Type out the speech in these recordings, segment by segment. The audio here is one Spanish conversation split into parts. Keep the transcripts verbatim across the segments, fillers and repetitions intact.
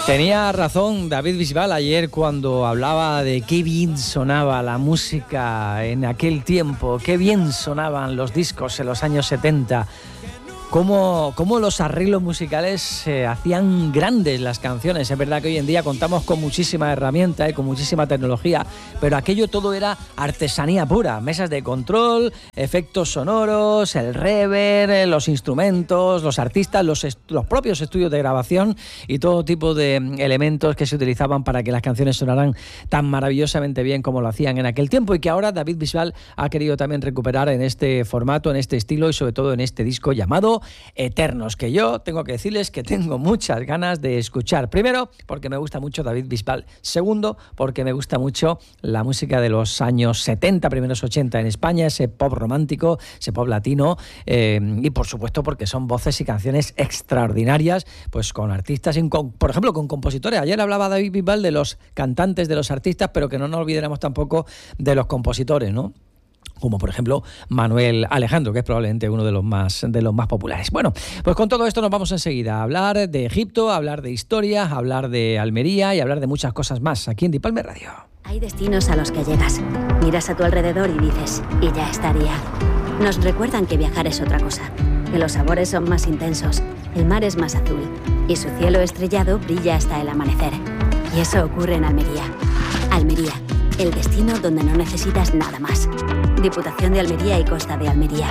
Tenía razón David Bisbal ayer cuando hablaba de qué bien sonaba la música en aquel tiempo, qué bien sonaban los discos en los años setenta. Cómo, cómo los arreglos musicales eh, hacían grandes las canciones. Es verdad que hoy en día contamos con muchísima herramienta y eh, con muchísima tecnología, pero aquello todo era artesanía pura. Mesas de control, efectos sonoros, el reverb, los instrumentos, los artistas, los, est- los propios estudios de grabación y todo tipo de elementos que se utilizaban para que las canciones sonaran tan maravillosamente bien como lo hacían en aquel tiempo, y que ahora David Bisbal ha querido también recuperar en este formato, en este estilo y sobre todo en este disco llamado Eternos, que yo tengo que decirles que tengo muchas ganas de escuchar. Primero, porque me gusta mucho David Bisbal. Segundo, porque me gusta mucho la música de los años setenta, primeros ochenta en España, ese pop romántico, ese pop latino, eh, y por supuesto porque son voces y canciones extraordinarias, pues con artistas, con, por ejemplo, con compositores. Ayer hablaba David Bisbal de los cantantes, de los artistas, pero que no nos olvidemos tampoco de los compositores, ¿no? Como por ejemplo Manuel Alejandro, que es probablemente uno de los más de los más populares. Bueno, pues con todo esto nos vamos enseguida a hablar de Egipto, a hablar de historia, a hablar de Almería y a hablar de muchas cosas más aquí en Dipalme Radio. Hay destinos a los que llegas, miras a tu alrededor y dices, y ya estaría. Nos recuerdan que viajar es otra cosa, que los sabores son más intensos, el mar es más azul y su cielo estrellado brilla hasta el amanecer. Y eso ocurre en Almería. Almería, el destino donde no necesitas nada más. Diputación de Almería y Costa de Almería.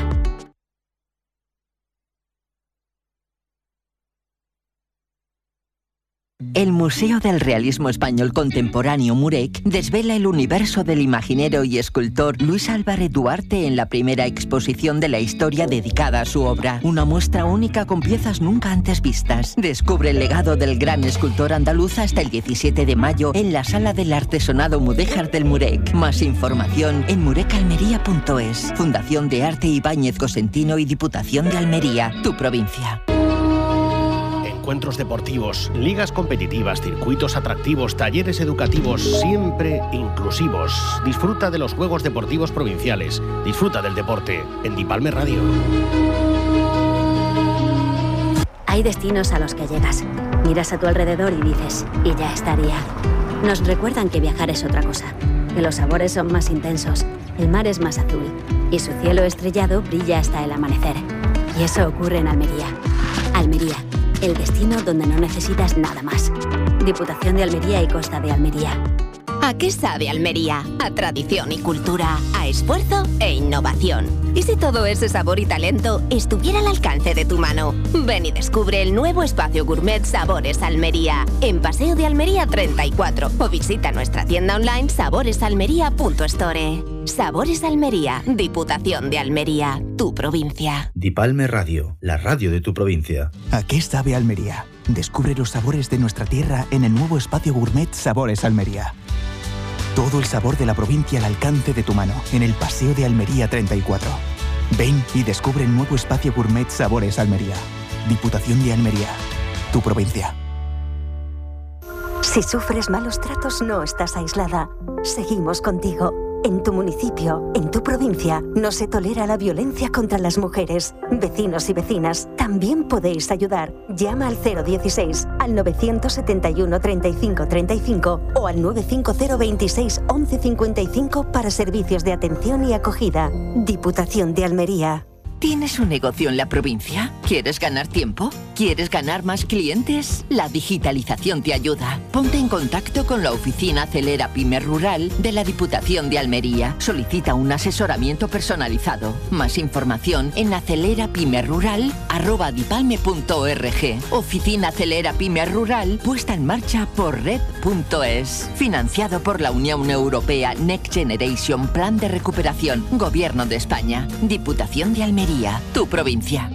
El Museo del Realismo Español Contemporáneo Murec desvela el universo del imaginero y escultor Luis Álvarez Duarte en la primera exposición de la historia dedicada a su obra. Una muestra única con piezas nunca antes vistas. Descubre el legado del gran escultor andaluz hasta el diecisiete de mayo en la Sala del Artesonado Mudéjar del Murec. Más información en murecalmería punto es. Fundación de Arte Ibáñez Cosentino y Diputación de Almería, tu provincia. Encuentros deportivos, ligas competitivas, circuitos atractivos, talleres educativos, siempre inclusivos. Disfruta de los Juegos Deportivos Provinciales. Disfruta del deporte en Dipalme Radio. Hay destinos a los que llegas, miras a tu alrededor y dices, y ya estaría. Nos recuerdan que viajar es otra cosa, que los sabores son más intensos, el mar es más azul y su cielo estrellado brilla hasta el amanecer. Y eso ocurre en Almería. Almería, el destino donde no necesitas nada más. Diputación de Almería y Costa de Almería. ¿A qué sabe Almería? A tradición y cultura, a esfuerzo e innovación. ¿Y si todo ese sabor y talento estuviera al alcance de tu mano? Ven y descubre el nuevo espacio gourmet Sabores Almería, en Paseo de Almería treinta y cuatro, o visita nuestra tienda online sabores almería punto store. Sabores Almería, Diputación de Almería, tu provincia. Dipalme Radio, la radio de tu provincia. ¿A qué sabe Almería? Descubre los sabores de nuestra tierra en el nuevo espacio gourmet Sabores Almería. Todo el sabor de la provincia al alcance de tu mano, en el Paseo de Almería treinta y cuatro. Ven y descubre el nuevo espacio gourmet Sabores Almería. Diputación de Almería, tu provincia. Si sufres malos tratos, no estás aislada. Seguimos contigo. En tu municipio, en tu provincia, no se tolera la violencia contra las mujeres. Vecinos y vecinas, también podéis ayudar. Llama al cero dieciséis, al novecientos setenta y uno treinta y cinco treinta y cinco o al nueve cinco cero veintiséis once cincuenta y cinco para servicios de atención y acogida. Diputación de Almería. ¿Tienes un negocio en la provincia? ¿Quieres ganar tiempo? ¿Quieres ganar más clientes? La digitalización te ayuda. Ponte en contacto con la oficina Acelera Pyme Rural de la Diputación de Almería. Solicita un asesoramiento personalizado. Más información en acelerapymerural arroba dipalme punto org. Oficina Acelera Pyme Rural, puesta en marcha por red punto es. Financiado por la Unión Europea Next Generation Plan de Recuperación, Gobierno de España, Diputación de Almería, tu provincia.